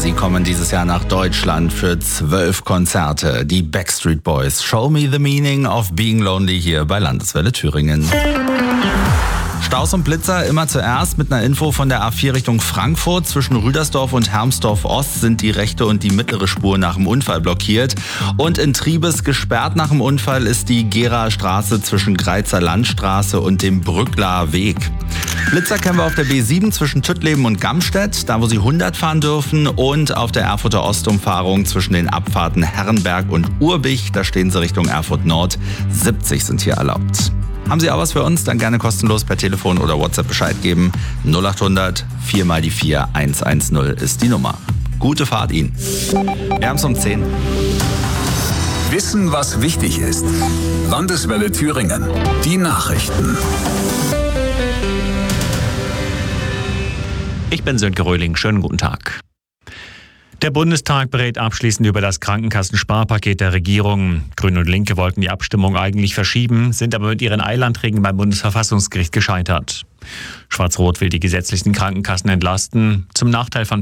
Sie kommen dieses Jahr nach Deutschland für 12 Konzerte. Die Backstreet Boys. Show me the meaning of being lonely hier bei Landeswelle Thüringen. Staus und Blitzer immer zuerst mit einer Info von der A4 Richtung Frankfurt. Zwischen Rüdersdorf und Hermsdorf Ost sind die rechte und die mittlere Spur nach dem Unfall blockiert. Und in Triebes gesperrt nach dem Unfall ist die Geraer Straße zwischen Greizer Landstraße und dem Brückler Weg. Blitzer kennen wir auf der B7 zwischen Tüttleben und Gamstedt, da wo Sie 100 fahren dürfen. Und auf der Erfurter Ostumfahrung zwischen den Abfahrten Herrenberg und Urbich, da stehen Sie Richtung Erfurt Nord. 70 sind hier erlaubt. Haben Sie auch was für uns? Dann gerne kostenlos per Telefon oder WhatsApp Bescheid geben. 0800 4 mal die 4 110 ist die Nummer. Gute Fahrt Ihnen. Wir haben es um 10. Wissen, was wichtig ist. Landeswelle Thüringen. Die Nachrichten. Ich bin Sönke Röhling. Schönen guten Tag. Der Bundestag berät abschließend über das Krankenkassensparpaket der Regierung. Grüne und Linke wollten die Abstimmung eigentlich verschieben, sind aber mit ihren Eilanträgen beim Bundesverfassungsgericht gescheitert. Schwarz-Rot will die gesetzlichen Krankenkassen entlasten, zum Nachteil von